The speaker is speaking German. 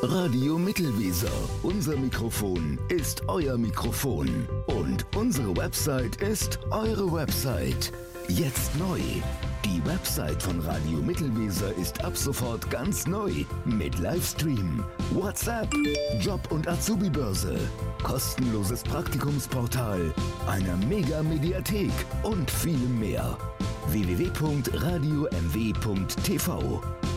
Radio Mittelweser. Unser Mikrofon ist euer Mikrofon. Und unsere Website ist eure Website. Jetzt neu. Die Website von Radio Mittelweser ist ab sofort ganz neu. Mit Livestream, WhatsApp, Job- und Azubi-Börse, kostenloses Praktikumsportal, einer Mega-Mediathek und vielem mehr. www.radiomw.tv